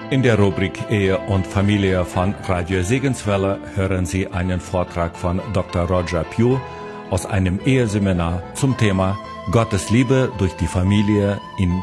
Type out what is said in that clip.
In der Rubrik Ehe und Familie von Radio Segenswelle hören Sie einen Vortrag von Dr. Roger Pugh aus einem Eheseminar zum Thema Gottes Liebe durch die Familie in